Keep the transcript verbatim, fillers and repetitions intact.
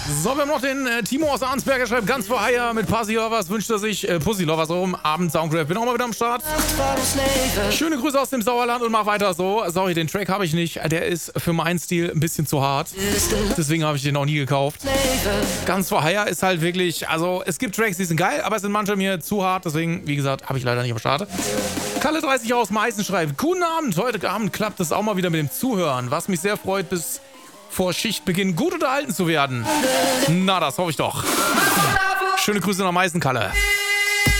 So, wir haben noch den äh, Timo aus Arnsberger, schreibt ganz vor Haier mit Pussy Lovers, wünscht er sich, äh, Pussy Lovers so um Abend Soundcraft. Bin auch mal wieder am Start. Schöne Grüße aus dem Sauerland und mach weiter so. Sorry, den Track habe ich nicht. Der ist für meinen Stil ein bisschen zu hart. Deswegen habe ich den auch nie gekauft. Ganz vor Haier ist halt wirklich, also es gibt Tracks, die sind geil, aber es sind manche mir zu hart. Deswegen, wie gesagt, habe ich leider nicht am Start. Kalle dreißig aus Meißen schreibt, guten Abend, heute Abend klappt es auch mal wieder mit dem Zuhören, was mich sehr freut, bis vor Schichtbeginn gut unterhalten zu werden. Na, das hoffe ich doch. Schöne Grüße nach Meißen, Kalle.